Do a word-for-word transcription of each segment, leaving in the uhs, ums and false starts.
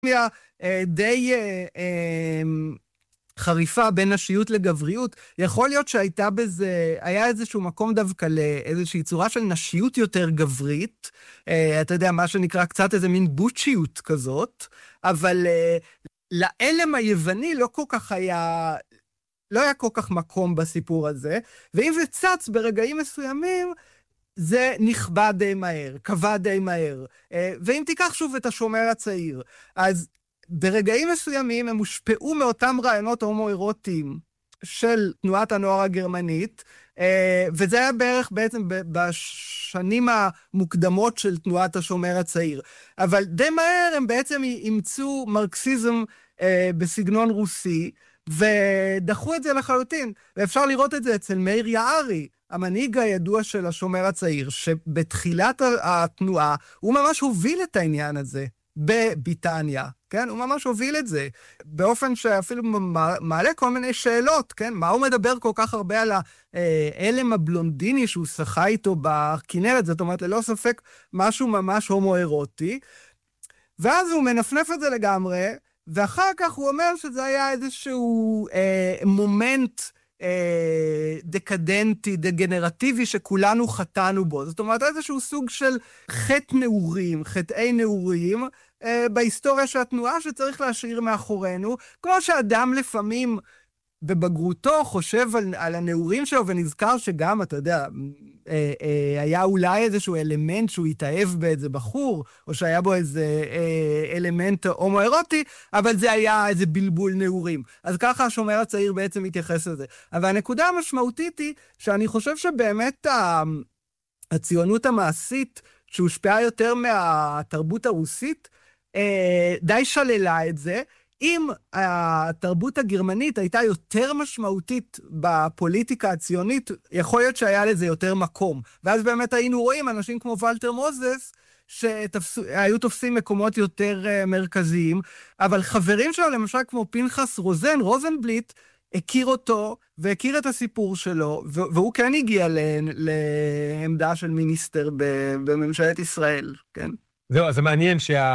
די חריפה בין נשיות לגבריות, יכול להיות שהייתה בזה, היה איזשהו מקום דווקא לאיזושהי צורה של נשיות יותר גברית, אתה יודע, מה שנקרא קצת איזה מין בוצ'יות כזאת, אבל לאלם היווני לא כל כך היה, לא היה כל כך מקום בסיפור הזה, ואם זה צץ ברגעים מסוימים, זה נכבד די מהר, קבע די מהר. ואם תיקח שוב את השומר הצעיר, אז ברגעים מסוימים הם הושפעו מאותם רעיונות הומואירוטיים של תנועת הנוער הגרמנית, וזה היה בערך בעצם בשנים המוקדמות של תנועת השומר הצעיר. אבל די מהר הם בעצם אימצו מרקסיזם בסגנון רוסי, ודחו את זה לחלוטין. ואפשר לראות את זה אצל מאיר יערי, המנהיג הידוע של השומר הצעיר, שבתחילת התנועה הוא ממש הוביל את העניין הזה בביטניה, כן? הוא ממש הוביל את זה, באופן שאפילו מעלה כל מיני שאלות, כן? מה הוא מדבר כל כך הרבה על האלם הבלונדיני שהוא שחה איתו בכנרת, זאת אומרת, ללא ספק משהו ממש הומואירוטי, ואז הוא מנפנף את זה לגמרי, ואחר כך הוא אומר שזה היה איזשהו אה, מומנט אה, דקדנטי, דגנרטיבי, שכולנו חטאנו בו. זאת אומרת, איזשהו סוג של חטא נעורים, חטאי נעורים, אה, בהיסטוריה של התנועה שצריך להשאיר מאחורינו, כמו שאדם לפעמים בבגרותו חושב על, על הנעורים שלו, ונזכר שגם, אתה יודע, אה, אה, היה אולי איזשהו אלמנט שהוא התאהב באיזה בחור, או שהיה בו איזה אה, אלמנט הומואירוטי, אבל זה היה איזה בלבול נעורים. אז ככה השומר הצעיר בעצם מתייחס לזה. אבל הנקודה המשמעותית היא, שאני חושב שבאמת ה, הציונות המעשית, שהושפעה יותר מהתרבות הרוסית, אה, די שללה את זה, אם התרבות הגרמנית הייתה יותר משמעותית בפוליטיקה הציונית, יכול להיות שהיה לזה יותר מקום. ואז באמת היינו רואים אנשים כמו ולטר מוזס, שהיו תופסים מקומות יותר מרכזיים, אבל חברים שלו, למשל כמו פנחס רוזן, רוזנבליט, הכיר אותו והכיר את הסיפור שלו, והוא כן הגיע לעמדה של מיניסטר בממשלת ישראל, כן? זהו, אז זה מעניין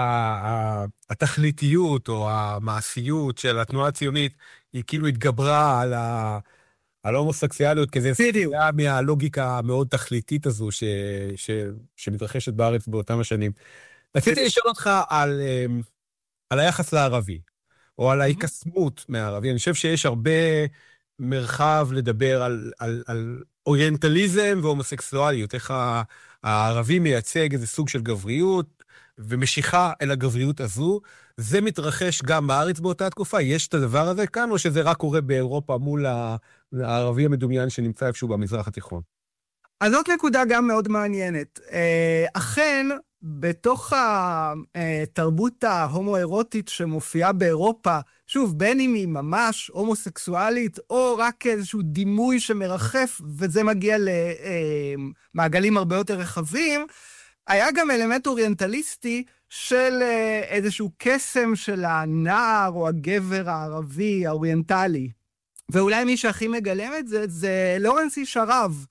שהתכליתיות או המעשיות של התנועה הציונית היא כאילו התגברה על ה... על ההומוסקסואליות, כי זה סטייה מהלוגיקה המאוד תכליתית הזו ש... ש... שמתרחשת בארץ באותם השנים. רציתי לשאול אותך על, על היחס לערבי, או על ההיקסמות מהערבי. אני חושב שיש הרבה מרחב לדבר על, על, על אוריינטליזם והומוסקסואליות, איך הערבי מייצג איזה סוג של גבריות, ומשיכה אל הגבריות הזו. זה מתרחש גם בארץ באותה תקופה? יש את הדבר הזה כאן, או שזה רק קורה באירופה מול הערבי המדומיין שנמצא איפשהו במזרח התיכון? אז זאת נקודה גם מאוד מעניינת. אכן, בתוך התרבות ההומואירוטית שמופיעה באירופה, שוב, בין אם היא ממש הומוסקסואלית, או רק איזשהו דימוי שמרחף, וזה מגיע למעגלים הרבה יותר רחבים, היה גם אלמנט אוריינטליסטי של איזשהו קסם של הנער או הגבר הערבי, האוריינטלי. ואולי מי שהכי מגלם את זה, זה לורנס איש ערב,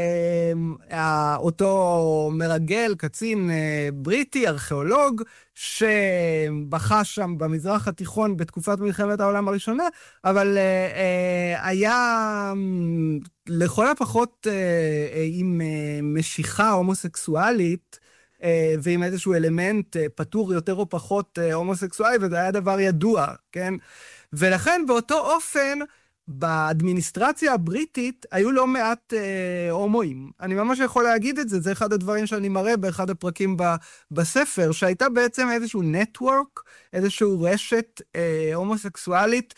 אותו מרגל, קצין בריטי, ארכיאולוג, שבחש שם במזרח התיכון בתקופת מלחמת העולם הראשונה, אבל היה לכל הפחות עם משיכה הומוסקסואלית, ועם איזשהו אלמנט פטור יותר או פחות הומוסקסואלי, וזה היה דבר ידוע, כן? ולכן באותו אופן, באדמיניסטרציה הבריטית היו לא מעט אה, הומואים. אני ממש יכול להגיד את זה, זה אחד הדברים שאני מראה באחד הפרקים ב, בספר, שהייתה בעצם איזשהו נטוורק, איזשהו רשת אה, הומוסקסואלית,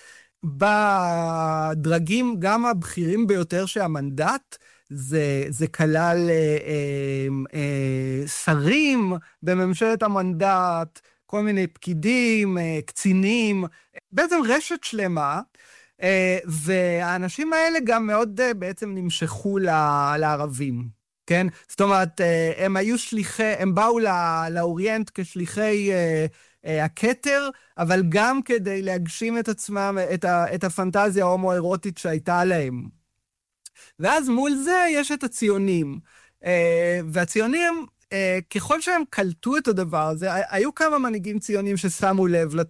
בדרגים גם הבכירים ביותר שהמנדט, זה, זה כלל אה, אה, אה, שרים בממשלת המנדט, כל מיני פקידים, אה, קצינים, בעצם רשת שלמה, Uh, והאנשים האלה גם מאוד uh, בעצם נמשכו לערבים, כן? זאת אומרת, uh, הם היו שליחי, הם באו לאוריינט כשליחי uh, uh, הכתר, אבל גם כדי להגשים את עצמם, את, ה, את הפנטזיה ההומואירוטית שהייתה להם. ואז מול זה יש את הציונים. Uh, והציונים, uh, ככל שהם קלטו את הדבר הזה, היו כמה מנהיגים ציונים ששמו לב